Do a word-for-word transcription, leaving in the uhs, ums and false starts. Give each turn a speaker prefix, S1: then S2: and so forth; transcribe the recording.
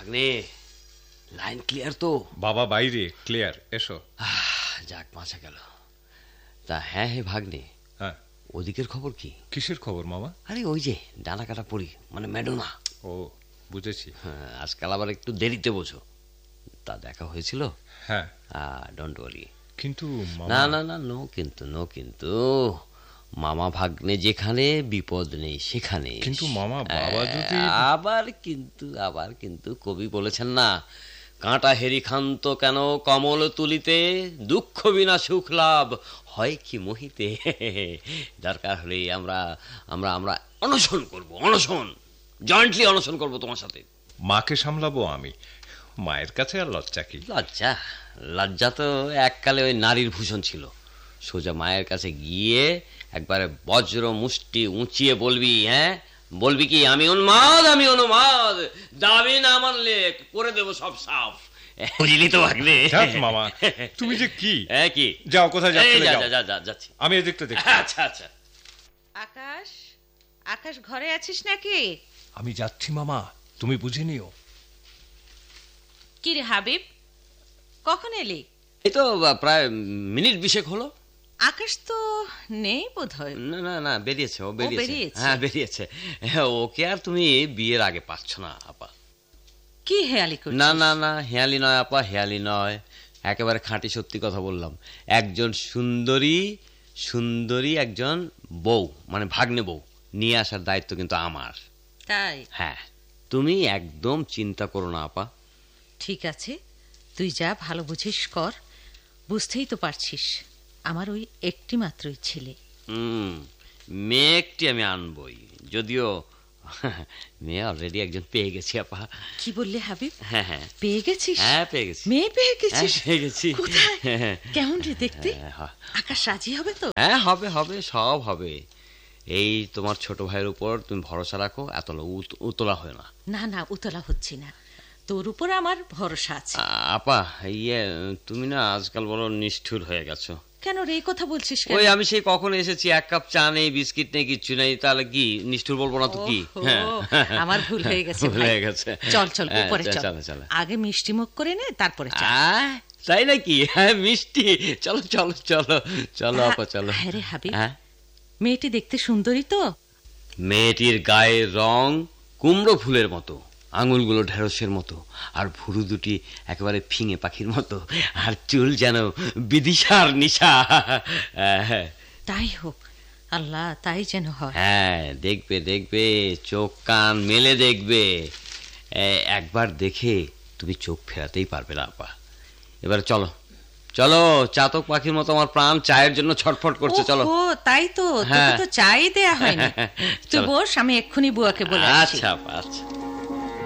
S1: ভাগ্নে, line clear তো?
S2: বাবা বাইরে, ক্লিয়ার, এসো।
S1: যাক, বাঁচা গেল। তা হ্যাঁ হে ভাগ্নে,
S2: হ্যাঁ,
S1: ওদিকের খবর কি?
S2: কিসের খবর মামা?
S1: আরে ওই যে ডানা কাটা পড়ি, মানে ম্যাডোনা।
S2: ও, বুঝেছি।
S1: হ্যাঁ, আজকাল আবার একটু দেরিতে বোঝো। তা দেখা হয়েছিল?
S2: হ্যাঁ,
S1: ডোন্ট ওয়ারি।
S2: কিন্তু
S1: না না না, নো কিন্তু, নো কিন্তু। মামা ভাগ্নে যেখানে, বিপদ নেই সেখানে।
S2: কিন্তু মামা, বাবা যদি...
S1: আবার কিন্তু, আবার কিন্তু কবি বলেছেন না, কাঁটা হেরি খান্ত কেন কমল তুলিতে, দুঃখ বিনা সুখ লাভ হয় কি মোহিতে। দরকার হলে আমরা আমরা আমরা অনশন করব, অনশন, জয়েন্টলি অনশন করব তোমার সাথে।
S2: মাকে সামলাবো আমি, মায়ের কাছে আর লজ্জা কি?
S1: লজ্জা? লজ্জা তো এককালে ওই নারীর ভূষণ ছিল। সোজা মায়ের কাছে গিয়ে একবারে বজ্র মুষ্টি উঁচিয়ে বলবি, হ্যাঁ বলবি কি, আমি উন্মাদ, আমি অনুমাদ, দাবি না মানলে করে দেবো সব সাফ। বুঝলি তো ভাগ্নে?
S2: মামা, তুমি যে কি
S1: হ্যাঁ কি,
S2: যাও, কোথায় যাচ্ছিলে?
S1: যাচ্ছি
S2: আমি এদিকটা দেখছি।
S1: আচ্ছা আচ্ছা।
S3: আকাশ, আকাশ ঘরে আছিস নাকি?
S2: আমি যাচ্ছি মামা, তুমি বুঝে নিও।
S3: কি রে হাবিব, কখন এলি?
S1: এই তো প্রায় মিনিট বিশেক হলো।
S3: আকাশ তো নেই বোধহয়।
S1: না না না, বেরিয়েছে, ও বেরিয়েছে।
S3: বেরিয়েছে?
S1: হ্যাঁ বেরিয়েছে। ওকে আর তুমি বিয়ের আগে পাচ্ছ না আপা।
S3: কি হেয়ালি করছিস?
S1: না না না, হেয়ালি নয় আপা, হেয়ালি নয়, একেবারে খাঁটি সত্যি কথা বললাম। একজন সুন্দরী সুন্দরী একজন বউ, মানে ভাগ্নে বউ নিয়ে আসার দায়িত্ব কিন্তু আমার।
S3: তাই?
S1: হ্যাঁ, তুমি একদম চিন্তা করো না আপা।
S3: ঠিক আছে, তুই যা ভালো বুঝিস কর। বুঝতেই তো পারছিস আমার ওই একটি মাত্রই ছেলে।
S1: হুম, মেয়ে একটি আমি আনবই, যদিও মেয়ে অলরেডি একজন পেয়ে গেছি আপা।
S3: কি বললে হাবিব?
S1: হ্যাঁ হ্যাঁ,
S3: পেয়ে গেছিস?
S1: হ্যাঁ পেয়ে গেছি।
S3: মেয়ে পেয়ে গেছিস?
S1: পেয়ে গেছি।
S3: কোথায়? কেমন রে দেখতে? আকাশ রাজি হবে তো?
S1: হ্যাঁ হবে হবে, সব হবে। এই তোমার ছোট ভাইয়ের উপর তুমি ভরসা রাখো, এত উতলা হয় না।
S3: না না, উতলা হচ্ছি না, তোর উপর আমার ভরসা আছে।
S1: আপা, ইয়ে তুমি না আজকাল বড় নিষ্ঠুর হয়ে গেছো।
S3: কেন রে, এই কথা বলছিস?
S1: ওই আমি সেই কখন এসেছি, এক কাপ চা নেই, বিস্কিট নেই, কিচ্ছু নেই, তাহলে কি নিষ্ঠুর বলবো না তো কি?
S3: আমার ভুল হয়ে গেছে,
S1: ভুল হয়ে গেছে।
S3: চল চল উপরে চল,
S1: চল,
S3: আগে মিষ্টি মুখ করে নে, তারপরে চা।
S1: তাই নাকি? হ্যাঁ মিষ্টি, চলো চলো চলো চলো আপা চলো।
S3: হ্যাঁ রে হাবিব, মেয়েটি দেখতে সুন্দরী তো?
S1: মেয়েটির গায়ের রং কুমড়ো ফুলের মতো, আঙুলগুলো ঢেঁড়সের মতো, আর ভুরু দুটি একেবারে ফিঙে পাখির মতো, আর চুল যেন বিদিশার নিশা।
S3: তাই হোক আল্লাহ, তাই যেন হয়।
S1: হ্যাঁ, দেখবে দেখবে, চোখ কান মেলে দেখবে, একবার দেখে তুমি চোখ ফেরাতেই পারবে না আপা। এবার চলো চলো, চাতক পাখির মতো আমার প্রাণ চায়ের জন্য ছটফট করছে, চলো।
S3: ও তাই তো, তোকে তো চাই দেয়া হয়নি। তুই বস, আমি এক্ষুনি বুয়াকে বলে আসছি।
S1: আচ্ছা আচ্ছা।